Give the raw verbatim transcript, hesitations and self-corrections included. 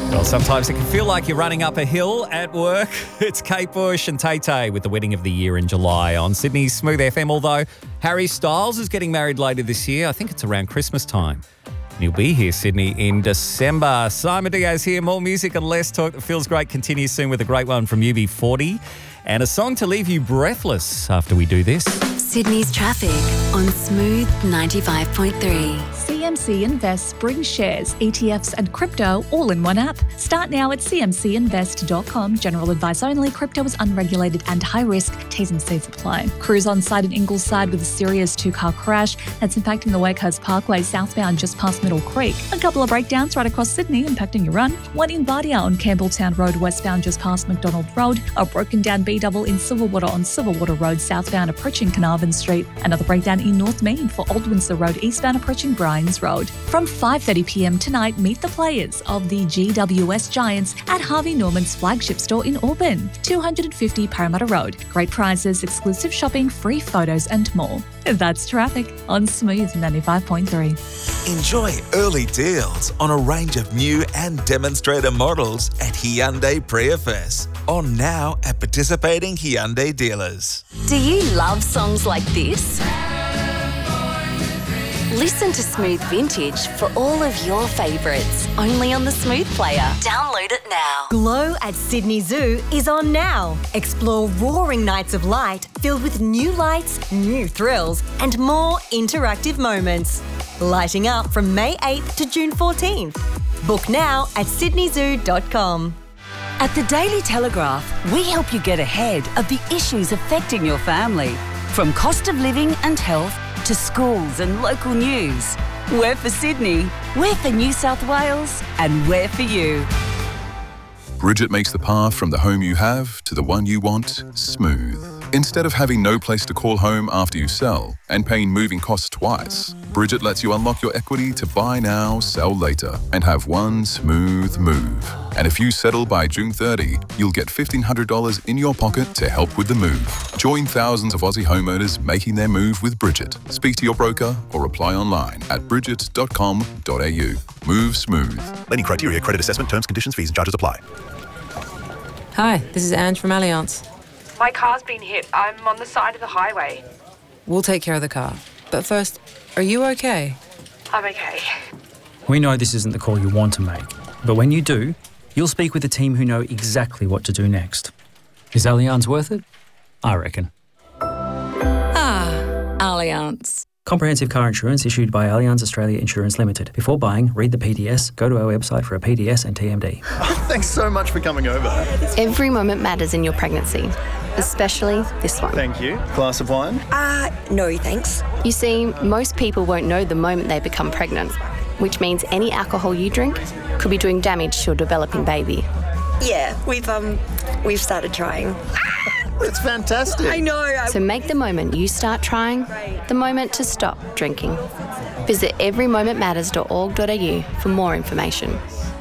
Well, sometimes it can feel like you're running up a hill at work. It's Kate Bush and Tay Tay with the wedding of the year in July on Sydney's Smooth F M, although Harry Styles is getting married later this year. I think it's around Christmas time. And he'll be here, Sydney, in December. Simon Diaz here. More music and less talk that feels great continues soon with a great one from U B forty and a song to leave you breathless after we do this. Sydney's traffic on Smooth ninety-five point three. C M C Invest brings shares, E T Fs and crypto all in one app. Start now at c m c invest dot com. General advice only. Crypto is unregulated and high risk. T's and C's apply. Crews on site in Ingleside with a serious two-car crash that's impacting the Wakehurst Parkway southbound just past Middle Creek. A couple of breakdowns right across Sydney impacting your run. One in Bardia on Campbelltown Road westbound just past McDonald Road. A broken down B-double in Silverwater on Silverwater Road southbound approaching Carnarvon Street. Another breakdown in North Mean for Old Windsor Road eastbound approaching Bryans Road. From five thirty p m tonight, meet the players of the G W S Giants at Harvey Norman's flagship store in Auburn, two fifty Parramatta Road. Great prizes, exclusive shopping, free photos and more. That's traffic on Smooth ninety-five point three. Enjoy early deals on a range of new and demonstrator models at Hyundai Priefest. On now at participating Hyundai dealers. Do you love songs like this? Listen to Smooth Vintage for all of your favourites, only on the Smooth Player. Download it now. Glow at Sydney Zoo is on now. Explore roaring nights of light filled with new lights, new thrills, and more interactive moments. Lighting up from May eighth to June fourteenth. Book now at sydney zoo dot com. At the Daily Telegraph, we help you get ahead of the issues affecting your family. From cost of living and health to schools and local news. We're for Sydney, we're for New South Wales, and we're for you. Bridget makes the path from the home you have to the one you want smooth. Instead of having no place to call home after you sell and paying moving costs twice, Bridget lets you unlock your equity to buy now, sell later, and have one smooth move. And if you settle by June thirtieth, you'll get fifteen hundred dollars in your pocket to help with the move. Join thousands of Aussie homeowners making their move with Bridget. Speak to your broker or apply online at bridget dot com dot a u. Move smooth. Lending criteria, credit assessment, terms, conditions, fees and charges apply. Hi, this is Ange from Allianz. My car's been hit. I'm on the side of the highway. We'll take care of the car. But first, are you okay? I'm okay. We know this isn't the call you want to make, but when you do, you'll speak with a team who know exactly what to do next. Is Allianz worth it? I reckon. Ah, Allianz. Comprehensive car insurance issued by Allianz Australia Insurance Limited. Before buying, read the P D S, go to our website for a P D S and T M D. Oh, thanks so much for coming over. Every moment matters in your pregnancy, especially this one. Thank you. Glass of wine? Uh, no thanks. You see, most people won't know the moment they become pregnant, which means any alcohol you drink could be doing damage to your developing baby. Yeah, we've um, we've started trying. It's fantastic. I know. So make the moment you start trying the moment to stop drinking. Visit every moment matters dot org dot a u for more information.